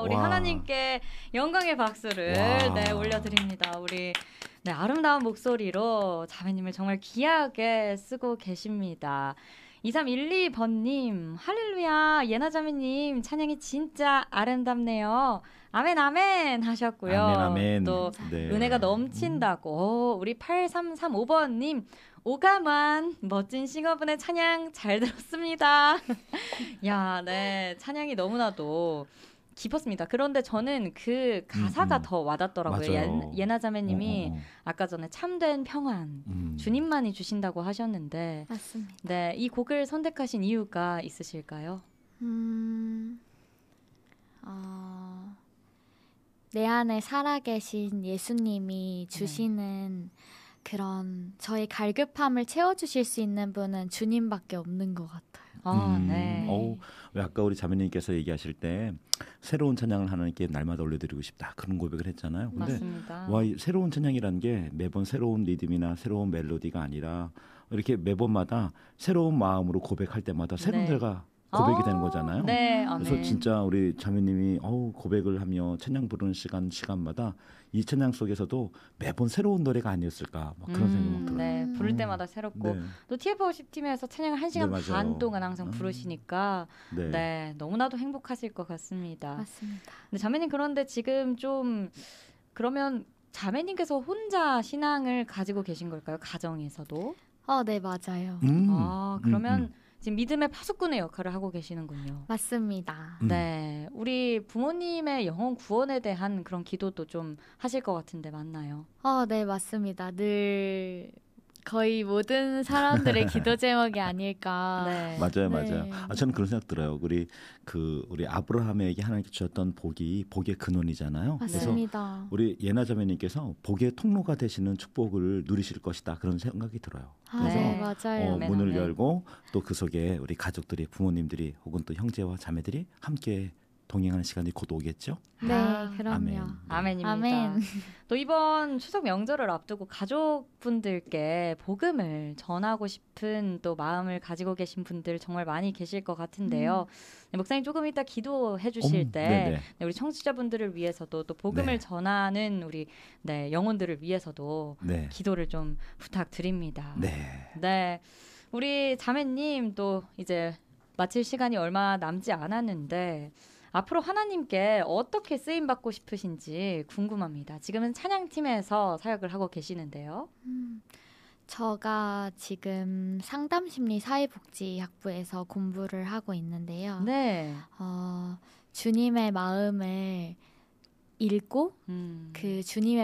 우리 와. 하나님께 영광의 박수를 와. 네, 올려드립니다. 우리 네, 아름다운 목소리로 자매님을 정말 귀하게 쓰고 계십니다. 2312번님, 할렐루야, 예나 자매님, 찬양이 진짜 아름답네요. 아멘, 아멘 하셨고요. 아멘, 아멘. 또, 네. 은혜가 넘친다고. 우리 8335번님, 오감완, 멋진 싱어분의 찬양 잘 들었습니다. 야, 네, 찬양이 너무나도 깊었습니다. 그런데 저는 그 가사가 더 와닿더라고요. 맞아요. 예나 자매님이 아까 전에 참된 평안, 주님만이 주신다고 하셨는데 맞습니다. 네, 이 곡을 선택하신 이유가 있으실까요? 내 안에 살아계신 예수님이 주시는 그런 저의 갈급함을 채워주실 수 있는 분은 주님밖에 없는 것 같아요. 네. 왜 아까 우리 자매님께서 얘기하실 때 새로운 찬양을 하나님께 날마다 올려드리고 싶다 그런 고백을 했잖아요. 근데 맞습니다. 와, 이 새로운 찬양이라는 게 매번 새로운 리듬이나 새로운 멜로디가 아니라 이렇게 매번마다 새로운 마음으로 고백할 때마다 새로운 네. 데가 고백이 되는 거잖아요. 네, 그래서 아멘. 진짜 우리 자매님이 고백을 하며 찬양 부르는 시간마다 이 찬양 속에서도 매번 새로운 노래가 아니었을까 막 그런 생각이 들어요. 네, 부를 때마다 새롭고 네. 또 TF50 팀에서 찬양을 1시간 네, 반 맞아요. 동안 항상 부르시니까 네. 네, 너무나도 행복하실 것 같습니다. 맞습니다. 근데 자매님 그런데 지금 좀 그러면 자매님께서 혼자 신앙을 가지고 계신 걸까요? 가정에서도? 네, 맞아요. 그러면 지금 믿음의 파수꾼의 역할을 하고 계시는군요. 맞습니다. 네, 우리 부모님의 영혼 구원에 대한 그런 기도도 좀 하실 것 같은데 맞나요? 네, 맞습니다. 늘 거의 모든 사람들의 기도 제목이 아닐까. 네. 맞아요, 네. 맞아요. 저는 그런 생각 들어요. 우리 아브라함에게 하나님께 주셨던 복이 복의 근원이잖아요. 맞습니다. 그래서 우리 예나 자매님께서 복의 통로가 되시는 축복을 누리실 것이다 그런 생각이 들어요. 그래서 네. 맞아요. 아멘, 문을 아멘. 열고 또 그 속에 우리 가족들이 부모님들이 혹은 또 형제와 자매들이 함께 동행하는 시간이 곧 오겠죠. 네, 그럼요. 아멘. 아멘입니다. 아멘. 또 이번 추석 명절을 앞두고 가족분들께 복음을 전하고 싶은 또 마음을 가지고 계신 분들 정말 많이 계실 것 같은데요. 네, 목사님 조금 이따 기도해 주실 때 네네. 네, 우리 청취자분들을 위해서도 또 복음을 네. 전하는 우리 영혼들을 위해서도 네. 기도를 좀 부탁드립니다. 네. 네, 우리 자매님 또 이제 마칠 시간이 얼마 남지 않았는데 앞으로 하나님께 어떻게 쓰임받고 싶으신지 궁금합니다. 지금은 찬양팀에서 사역을 하고 계시는데요. 제가 지금 상담심리사회복지학부에서 공부를 하고 있는데요. 네. 주님의 마음을 읽고 그 주님의